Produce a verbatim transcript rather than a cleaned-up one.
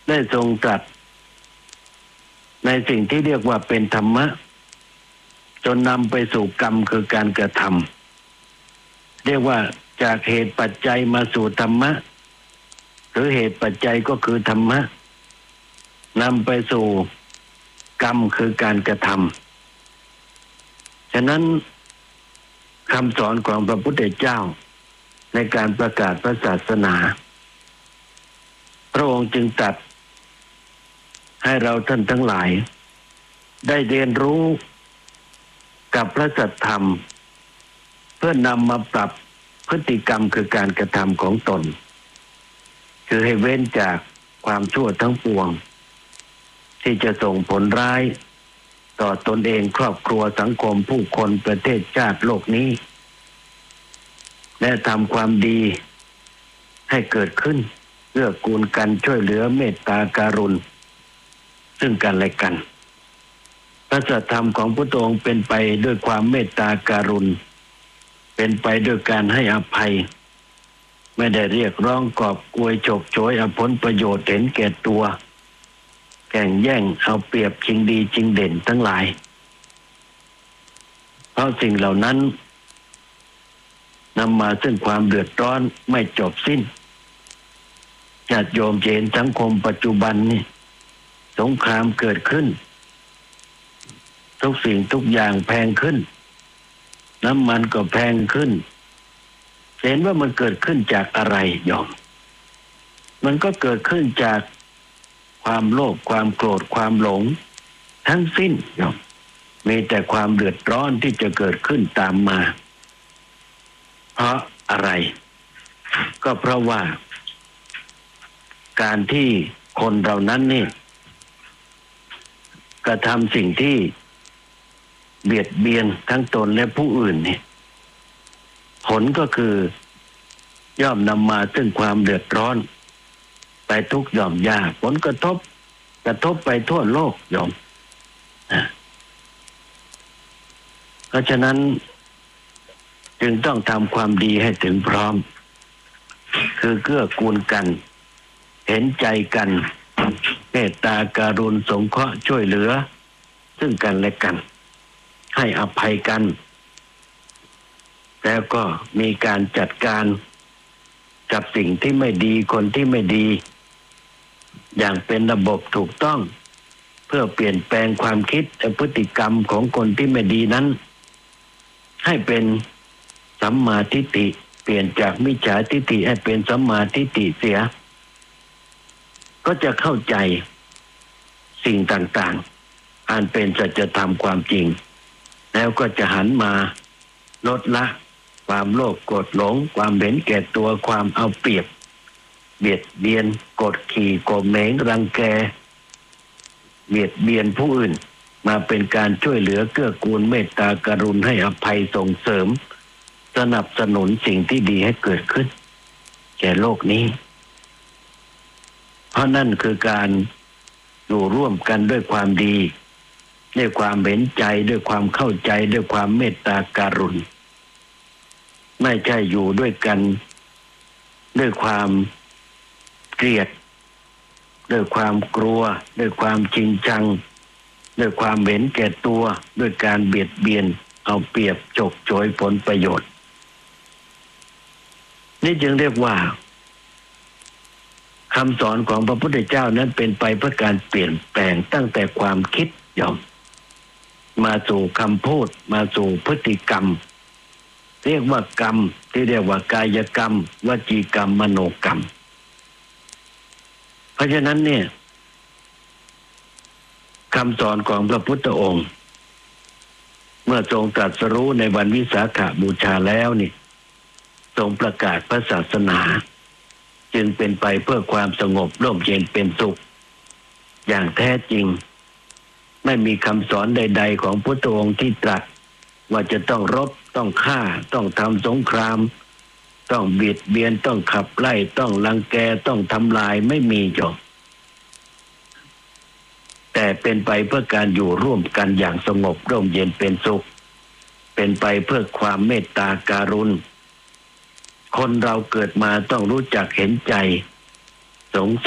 ได้ทรงตรัสในสิ่งที่เรียกว่าเป็นธรรมะจนนำไปสู่กรรมคือการกระทำเรียกว่าจากเหตุปัจจัยมาสู่ธรรมะหรือเหตุปัจจัยก็คือธรรมะนำไปสู่กรรมคือการกระทำฉะนั้นคำสอนของพระพุทธเจ้าในการประกาศพระศาสนาพระองค์จึงตรัสให้เราท่านทั้งหลายได้เรียนรู้กับพระสัจธรรมเพื่อนำมาปรับพฤติกรรมคือการกระทำของตนคือให้เว้นจากความชั่วทั้งปวงที่จะส่งผลร้ายต่อตนเองครอบครัวสังคมผู้คนประเทศชาติโลกนี้และทำความดีให้เกิดขึ้นเพื่อกูลกันช่วยเหลือเมตตาการุณซึ่งกันและกันพระสัจธรรมของพระองค์เป็นไปด้วยความเมตตาการุณเป็นไปด้วยการให้อภัยไม่ได้เรียกร้องกอบกวยฉกฉวยเอาผลประโยชน์เห็นแก่ตัวแข่งแย่งเอาเปรียบชิงดีชิงเด่นทั้งหลายเพราะสิ่งเหล่านั้นนำมาซึ่งความเดือดร้อนไม่จบสิ้นญาติโยมเห็นสังคมปัจจุบันนี่สงครามเกิดขึ้นทุกสิ่งทุกอย่างแพงขึ้นน้ำมันก็แพงขึ้นเห็นว่ามันเกิดขึ้นจากอะไรโยมมันก็เกิดขึ้นจากความโลภความโกรธความหลงทั้งสิ้นโยมมีแต่ความเดือดร้อนที่จะเกิดขึ้นตามมาเพราะอะไรก็เพราะว่าการที่คนเรานั้นนี่กระทำสิ่งที่เบียดเบียนทั้งตนและผู้อื่นนี่ผลก็คือย่อมนำมาซึ่งความเดือดร้อนไปทุกหย่อมยากผลกระทบกระทบไปทั่วโลกโยมเพราะฉะนั้นจึงต้องทำความดีให้ถึงพร้อมคือเกื้อกูลกันเห็นใจกันเมตตาการุณสงเคราะห์ช่วยเหลือซึ่งกันและกันให้อภัยกันแล้วก็มีการจัดการกับสิ่งที่ไม่ดีคนที่ไม่ดีอย่างเป็นระบบถูกต้องเพื่อเปลี่ยนแปลงความคิดและพฤติกรรมของคนที่ไม่ดีนั้นให้เป็นสัมมาทิฏฐิเปลี่ยนจากมิจฉาทิฏฐิให้เป็นสัมมาทิฏฐิเสียก็จะเข้าใจสิ่งต่างๆอันเป็นสัจธรรมความจริงแล้วก็จะหันมาลดละความโลภโกรธหลงความเห็นแก่ตัวความเอาเปรียบเบียดเบียนกดขี่ข่มเหงรังแกเบียดเบียนผู้อื่นมาเป็นการช่วยเหลือเกื้อกูลเมตตากรุณาให้อภัยส่งเสริมสนับสนุนสิ่งที่ดีให้เกิดขึ้นแก่โลกนี้เพราะนั่นคือการอยู่ร่วมกันด้วยความดีด้วยความเห็นใจด้วยความเข้าใจด้วยความเมตตาการุณไม่ใช่อยู่ด้วยกันด้วยความเกลียดด้วยความกลัวด้วยความจริงจังด้วยความเห็นแก่ตัวด้วยการเบียดเบียนเอาเปรียบฉกฉวยผลประโยชน์นี่จึงเรียกว่าคำสอนของพระพุทธเจ้านั้นเป็นไปเพื่อการเปลี่ยนแปลงตั้งแต่ความคิดยอมมาสู่คำพูดมาสู่พฤติกรรมเรียกว่ากรรมที่เรียกว่ากายกรรมวจีกรรมมโนกรรมเพราะฉะนั้นเนี่ยคำสอนของพระพุทธองค์เมื่อทรงตรัสรู้ในวันวิสาขบูชาแล้วนี่ทรงประกาศพระศาสนาจึงเป็นไปเพื่อความสงบร่มเย็นเป็นสุขอย่างแท้จริงไม่มีคำสอนใดๆของพุทธองค์ที่ตรัสว่าจะต้องรบต้องฆ่าต้องทำสงครามต้องเบียดเบียนต้องขับไล่ต้องรังแกต้องทำลายไม่มีจบแต่เป็นไปเพื่อการอยู่ร่วมกันอย่างสงบร่มเย็นเป็นสุขเป็นไปเพื่อความเมตตาการุณคนเราเกิดมาต้องรู้จักเห็นใจสง